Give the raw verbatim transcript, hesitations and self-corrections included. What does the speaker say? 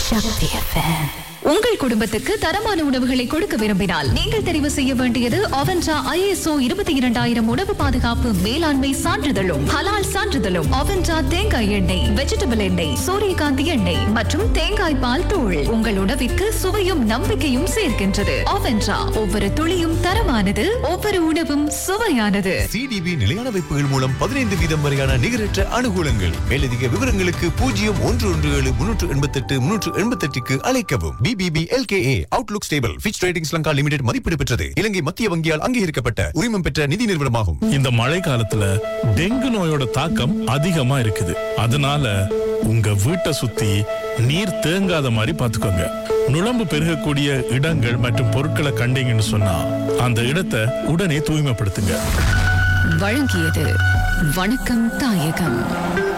சக்தி FM. உங்கள் குடும்பத்துக்கு தரமான உணவுகளை கொடுக்க விரும்பினால் நீங்கள் தெரிவு செய்ய வேண்டியது அவென்டா ஐஎஸ்ஓ இருபத்தி இரண்டாயிரம் உணவு பாதுகாப்பு மேலாண்மை சான்றிதழும் ஹலால் சான்றிதழும் அவென்டா தேங்காய் எண்ணெய், வெஜிடபிள் எண்ணெய், சூரியகாந்தி எண்ணெய் மற்றும் தேங்காய் பால் தூள் உங்கள் உணவிற்கு சுவையும் நம்பிக்கையும் சேர்க்கின்றது. அவென்டா ஒவ்வொரு துளியும் தரமானது, ஒவ்வொரு உணவும் சுவையானது. சிடிபி நிலையான வைப்புகள் மூலம் பதினைந்து வீதம் வரையான நிகரற்ற அனுகூலங்கள். மேலதிக விவரங்களுக்கு பூஜ்ஜியம் ஒன்று ஒன்று ஏழு முன்னூற்று எண்பத்தி எட்டு முன்னூற்று எண்பத்தி எட்டுக்கு அழைக்கவும். B B B L K A Outlook Stable Fitch Ratings Lanka Limited மதிப்பீடு பெற்றது. இலங்கை மத்திய வங்கியால் அங்கீகரிக்கப்பட்ட உரிமம் பெற்ற நிதி நிறுவனமாகும். இந்த மழை காலத்துல டெங்கு நோயோட தாக்கம் அதிகமா இருக்குது. அதனால உங்க வீட்டை சுத்தி நீர் தேங்காத மாதிரி பாத்துக்கோங்க. நுளம்பு பெருகக்கூடிய இடங்கள் மற்றும் பொருட்களை கண்டீங்கன்னு சொன்னா அந்த இடத்தை உடனே தூய்மைப்படுத்துங்க. வழங்கியது வணக்கம் தாயகம்.